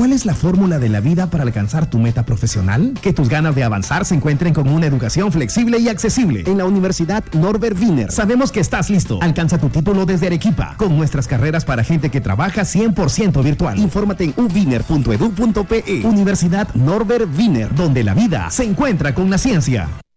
¿Cuál es la fórmula de la vida para alcanzar tu meta profesional? Que tus ganas de avanzar se encuentren con una educación flexible y accesible. En la Universidad Norbert Wiener sabemos que estás listo. Alcanza tu título desde Arequipa con nuestras carreras para gente que trabaja 100% virtual. Infórmate en uwiener.edu.pe. Universidad Norbert Wiener, donde la vida se encuentra con la ciencia.